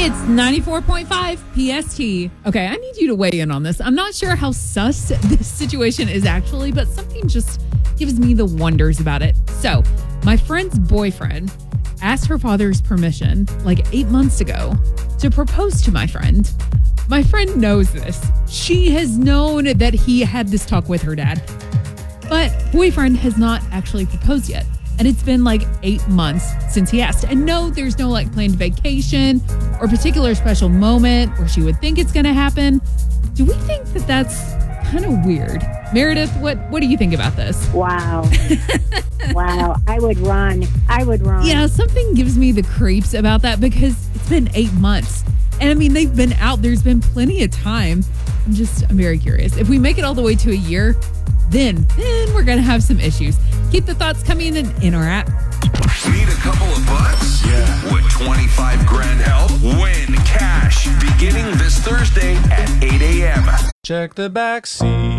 It's 94.5 PST. Okay, I need you to weigh in on this. I'm not sure how sus this situation is actually, but something just gives me the wonders about it. So, my friend's boyfriend asked her father's permission like 8 months ago to propose to my friend. My friend knows this. She has known that he had this talk with her dad. But boyfriend has not actually proposed yet. And it's been like 8 months since he asked. And no, there's no like planned vacation or particular special moment where she would think it's going to happen. Do we think that that's kind of weird? Meredith, what do you think about this? Wow. Wow. I would run. Yeah, something gives me the creeps about that because it's been 8 months. And I mean, they've been out. There's been plenty of time. I'm very curious. If we make it all the way to a year, then we're going to have some issues. Keep the thoughts coming in our app. Need a couple of bucks? Yeah. Would 25 grand help? Win cash beginning this Thursday at 8 a.m. Check the back seat.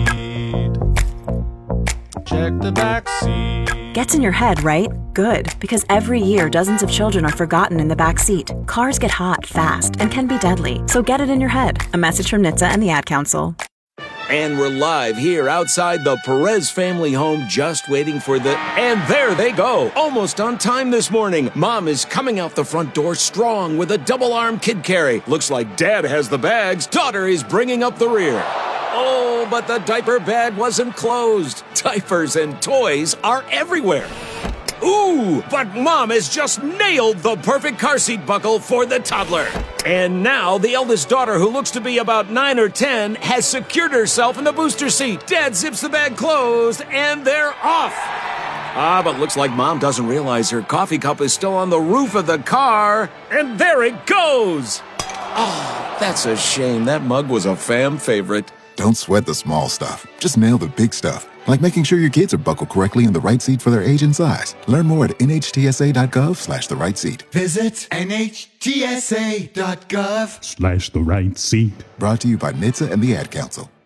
Check the back seat. Gets in your head, right? Good, because every year dozens of children are forgotten in the back seat. Cars get hot fast and can be deadly, so get it in your head. A message from NHTSA and the Ad Council. And we're live here outside the Perez family home, just waiting for and there they go. Almost on time this morning. Mom is coming out the front door strong with a double-arm kid carry. Looks like Dad has the bags. Daughter is bringing up the rear. Oh, but the diaper bag wasn't closed. Diapers and toys are everywhere. Ooh, but Mom has just nailed the perfect car seat buckle for the toddler. And now the eldest daughter, who looks to be about 9 or 10, has secured herself in the booster seat. Dad zips the bag closed, and they're off. But looks like Mom doesn't realize her coffee cup is still on the roof of the car. And there it goes. Oh, that's a shame. That mug was a fam favorite. Don't sweat the small stuff. Just nail the big stuff. Like making sure your kids are buckled correctly in the right seat for their age and size. Learn more at nhtsa.gov/the right seat. Visit nhtsa.gov/the right seat. Brought to you by NHTSA and the Ad Council.